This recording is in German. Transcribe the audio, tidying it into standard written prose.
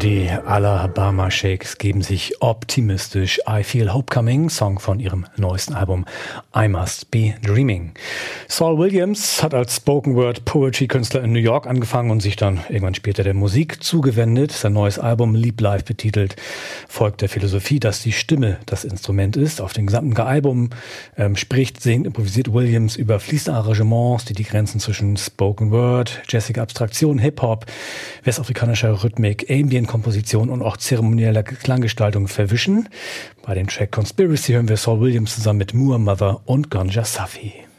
Die Alabama Shakes geben sich optimistisch I Feel Hope Coming, Song von ihrem neuesten Album I Must Be Dreaming. Saul Williams hat als Spoken-Word-Poetry-Künstler in New York angefangen und sich dann irgendwann später der Musik zugewendet. Sein neues Album, Leap Life betitelt, folgt der Philosophie, dass die Stimme das Instrument ist. Auf dem gesamten Album spricht, singt, improvisiert Williams über fließende Arrangements, die die Grenzen zwischen Spoken-Word, jazzige Abstraktion, Hip-Hop, westafrikanischer Rhythmik, Ambient-Komposition und auch zeremonieller Klanggestaltung verwischen. Bei dem Track Conspiracy hören wir Saul Williams zusammen mit Moor Mother und Gonja Safi.